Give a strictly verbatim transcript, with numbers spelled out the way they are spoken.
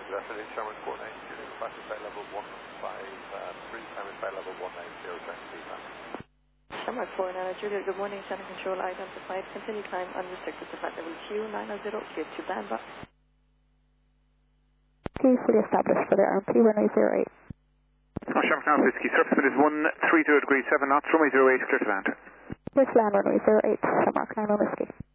Good afternoon, Sherman four nine zero, Passive Flight Level one five three, Sherman Flight Level one nine zero, twenty feedback. Sherman four nine Juliet, good morning, Channel Control identified, continue climb unrestricted to flight level Q nine zero, clear to Bamba. Q fully established for the R M P runway zero eight. Oh, Sherman now Whiskey, surface wind is one three zero degrees seven knots, runway zero eight, clear to land. Clear to land runway zero eight, Shamrock nine one Whiskey.